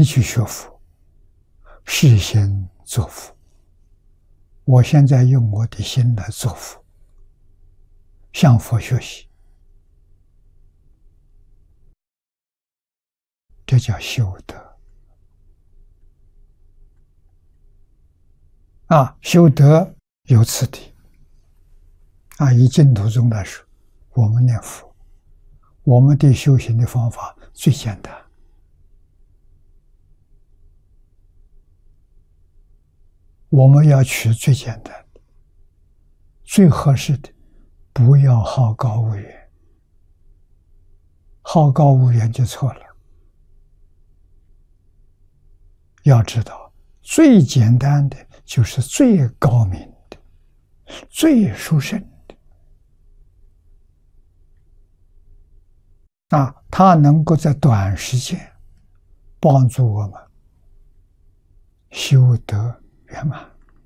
你去学佛，是心作佛。我现在用我的心来做佛，向佛学习，这叫修德。修德有次第。以净土宗来说，我们念佛，我们的修行的方法最简单。我们要取最简单的、最合适的，不要好高骛远。好高骛远就错了。要知道，最简单的就是最高明的、最殊胜的。它能够在短时间帮助我们修得圆满。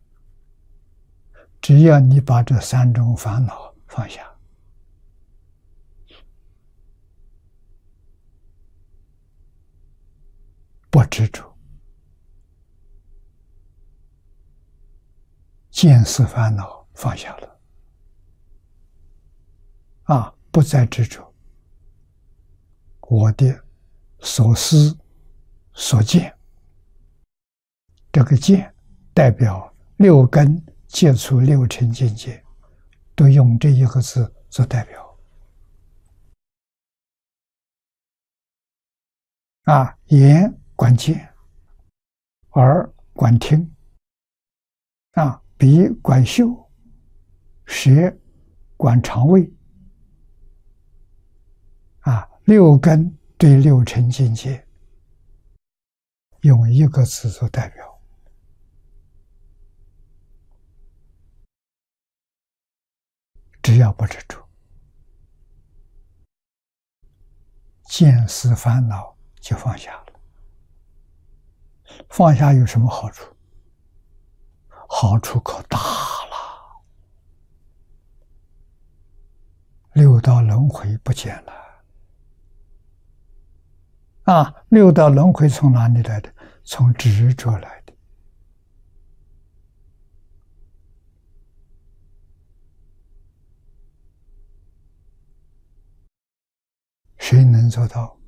只要你把这三种烦恼放下，不执着，见思烦恼放下了，不再执着我的所思所见。这个见代表六根接触六尘境界，都用这一个字做代表。眼观见，耳观听，鼻观嗅，舌观肠胃，六根对六尘境界，用一个字做代表。只要不执着，见思烦恼就放下了。放下有什么好处？好处可大了。六道轮回不见了。六道轮回从哪里来的？从执着来的。谁能做到？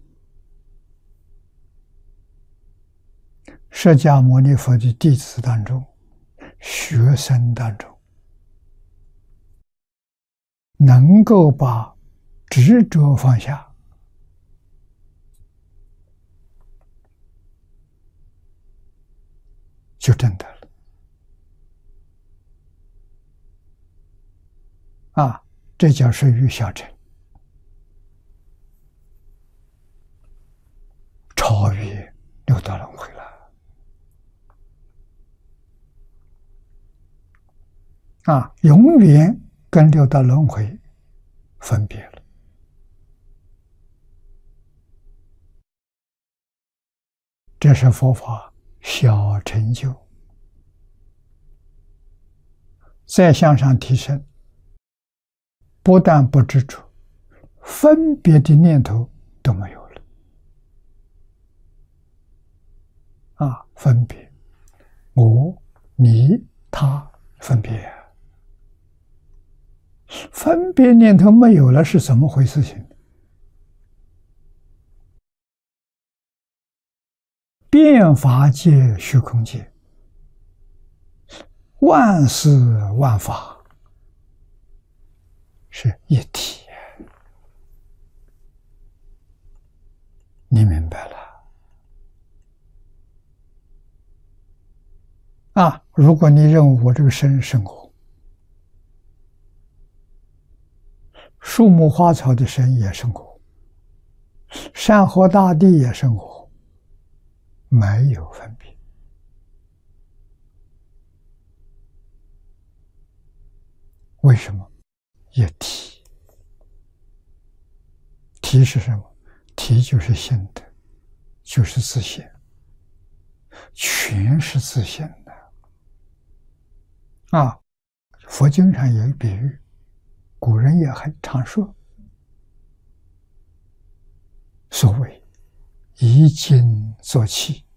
释迦牟尼佛的弟子当中，学生当中，能够把执着放下，就证得了。这叫属于小乘，超越六道轮回了。永远跟六道轮回分别了。这是佛法小成就。再向上提升，不但不执着，分别的念头都没有了。分别，我、你、他，分别。分别念头没有了是怎么回事情？遍法界、虚空界，万事万法是一体。你明白了？如果你认为我这个身是我，树木花草的身也是我，山河大地也是我，没有分别。为什么？一体。体是什么？体就是性德，就是自性，全是自性的。佛经上有一比喻，古人也很常说，所谓以精作气，